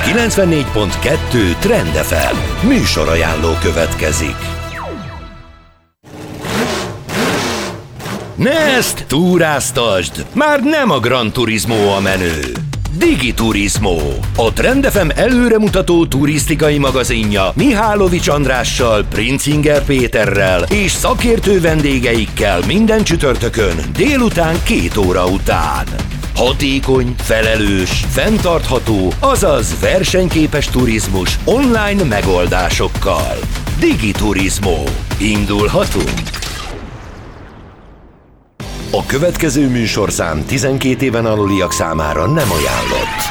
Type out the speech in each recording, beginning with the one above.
94.2 Trend FM műsorajánló következik. Next, túráztasd! Már nem a Gran Turismo a menő. Digiturismo, a Trend FM előremutató turisztikai magazinja Mihálovics Andrással, Princinger Péterrel és szakértő vendégeikkel minden csütörtökön délután 2 óra után. Hatékony, felelős, fenntartható, azaz versenyképes turizmus online megoldásokkal. Digiturismo. Indulhatunk! A következő műsorszám 12 éven aluliak számára nem ajánlott.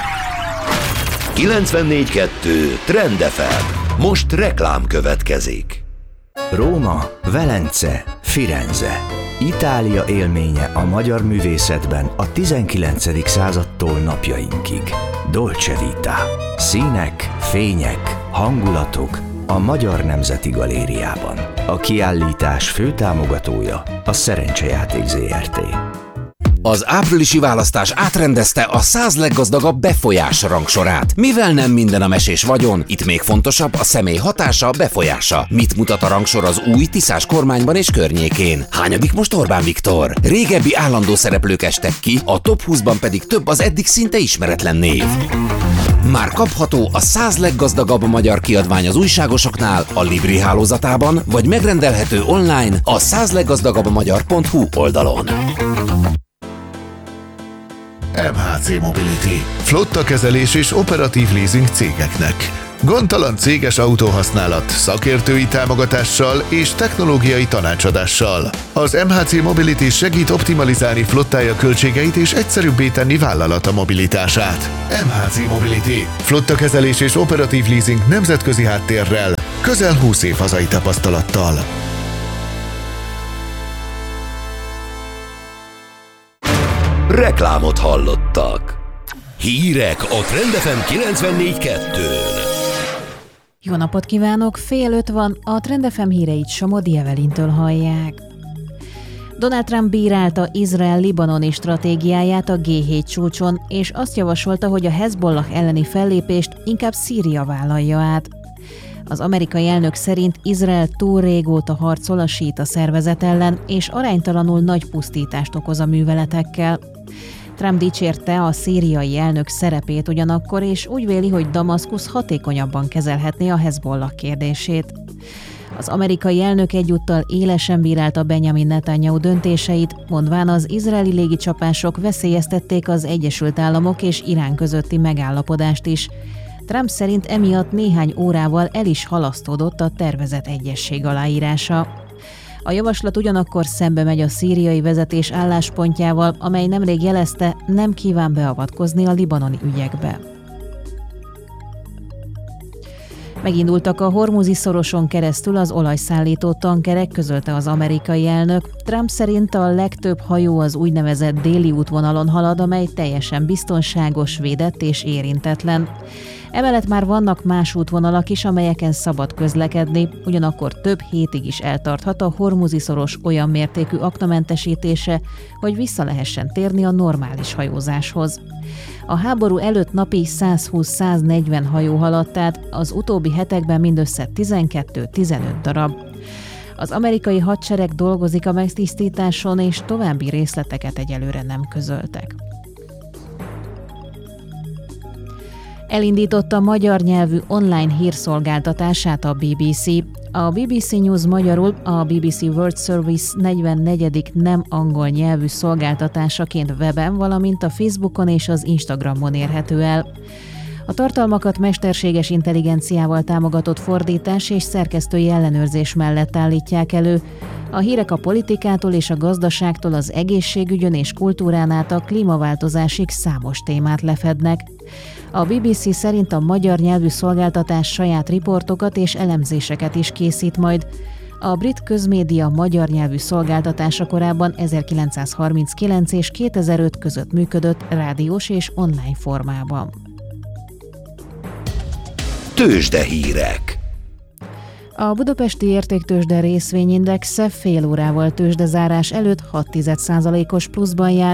94.2 Trend FM. Most reklám következik. Róma, Velence, Firenze. Itália élménye a magyar művészetben a 19. századtól napjainkig. Dolce Vita. Színek, fények, hangulatok a Magyar Nemzeti Galériában. A kiállítás főtámogatója a Szerencsejáték Zrt. Az áprilisi választás átrendezte a 100 leggazdagabb befolyás rangsorát. Mivel nem minden a mesés vagyon, itt még fontosabb a személy hatása, befolyása. Mit mutat a rangsor az új Tiszás kormányban és környékén? Hányadik most Orbán Viktor? Régebbi állandó szereplők estek ki, a top 20-ban pedig több az eddig szinte ismeretlen név. Már kapható a 100 leggazdagabb magyar kiadvány az újságosoknál, a Libri hálózatában, vagy megrendelhető online a 100leggazdagabbmagyar.hu oldalon. MHC Mobility. Flottakezelés és operatív leasing cégeknek. Gondtalan céges autóhasználat, szakértői támogatással és technológiai tanácsadással. Az MHC Mobility segít optimalizálni flottája költségeit és egyszerűbbé tenni vállalata mobilitását. MHC Mobility. Flottakezelés és operatív leasing nemzetközi háttérrel, közel 20 év hazai tapasztalattal. Reklámot hallottak. Hírek a Trend FM 94.2-n. Jó napot kívánok! 4:30 van, a Trend FM híreit Somodi Evelintől hallják. Donald Trump bírálta Izrael libanoni stratégiáját a G7 csúcson, és azt javasolta, hogy a Hezbollah elleni fellépést inkább Szíria vállalja át. Az amerikai elnök szerint Izrael túl régóta harcol a síita szervezet ellen, és aránytalanul nagy pusztítást okoz a műveletekkel. Trump dicsérte a szíriai elnök szerepét ugyanakkor, és úgy véli, hogy Damaszkusz hatékonyabban kezelhetné a Hezbollah kérdését. Az amerikai elnök egyúttal élesen bírálta Benjamin Netanyahu döntéseit, mondván az izraeli légicsapások veszélyeztették az Egyesült Államok és Irán közötti megállapodást is. Trump szerint emiatt néhány órával el is halasztódott a tervezett egyezség aláírása. A javaslat ugyanakkor szembe megy a szíriai vezetés álláspontjával, amely nemrég jelezte, nem kíván beavatkozni a libanoni ügyekbe. Megindultak a Hormuzi szoroson keresztül az olajszállító tankerek, közölte az amerikai elnök. Trump szerint a legtöbb hajó az úgynevezett déli útvonalon halad, amely teljesen biztonságos, védett és érintetlen. Emellett már vannak más útvonalak is, amelyeken szabad közlekedni, ugyanakkor több hétig is eltarthat a Hormuzi szoros olyan mértékű aknamentesítése, hogy vissza lehessen térni a normális hajózáshoz. A háború előtt napi 120-140 hajó haladt át, az utóbbi hetekben mindössze 12-15 darab. Az amerikai hadsereg dolgozik a megtisztításon, és további részleteket egyelőre nem közöltek. Elindította magyar nyelvű online hírszolgáltatását a BBC. A BBC News magyarul a BBC World Service 44. nem angol nyelvű szolgáltatásaként weben, valamint a Facebookon és az Instagramon érhető el. A tartalmakat mesterséges intelligenciával támogatott fordítás és szerkesztői ellenőrzés mellett állítják elő. A hírek a politikától és a gazdaságtól az egészségügyön és kultúrán át a klímaváltozásig számos témát lefednek. A BBC szerint a magyar nyelvű szolgáltatás saját riportokat és elemzéseket is készít majd. A brit közmédia magyar nyelvű szolgáltatása korábban 1939 és 2005 között működött rádiós és online formában. Tőzsdehírek. A budapesti értéktőzsde részvényindexe fél órával tőzsdezárás előtt 0,6%-os pluszban jár,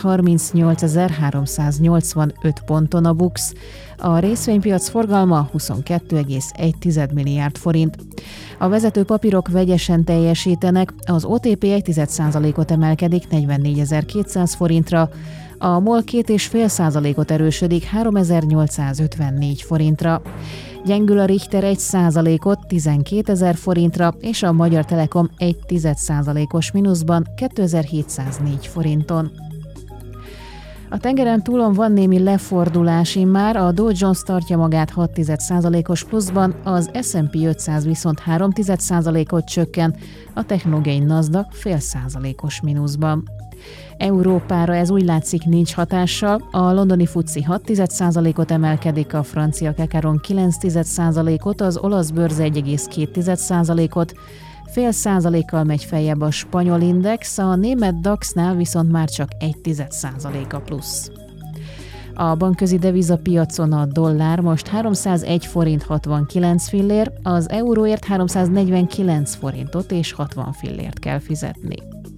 138.385 ponton a BUX. A részvénypiac forgalma 22,1 milliárd forint. A vezető papírok vegyesen teljesítenek, az OTP 1,1%-ot emelkedik 44.200 forintra, a MOL 2,5%-ot erősödik 3.854 forintra. Gyengül a Richter 1%-ot 12.000 forintra, és a Magyar Telekom 1,1%-os mínuszban 2.704 forinton. A tengeren túlon van némi lefordulás immár, a Dow Jones tartja magát 0,6%-os pluszban, az S&P 500 viszont 0,3%-ot csökken, a technológiai Nasdaq 0,5%-os mínuszban. Európára ez úgy látszik nincs hatással, a londoni FTSE 0,6%-ot emelkedik, a francia Kekaron 0,9%-ot, az olasz bőrze 1,2%-ot, 0,5%-kal megy feljebb a spanyol index, a német DAX-nál viszont már csak 1,1% plusz. A bankközi devizapiacon a dollár most 301 forint 69 fillér, az euróért 349 forintot és 60 fillért kell fizetni.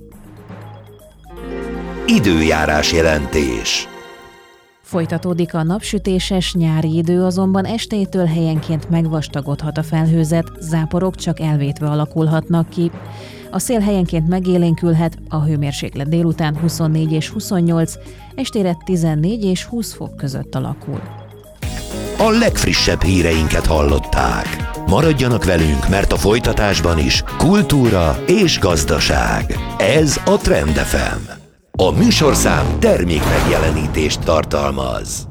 Időjárás jelentés. Folytatódik a napsütéses nyári idő, azonban estétől helyenként megvastagodhat a felhőzet, záporok csak elvétve alakulhatnak ki. A szél helyenként megélénkülhet, a hőmérséklet délután 24 és 28, estére 14 és 20 fok között alakul. A legfrissebb híreinket hallották. Maradjanak velünk, mert a folytatásban is kultúra és gazdaság. Ez a Trend FM. A műsorszám termék megjelenítést tartalmaz.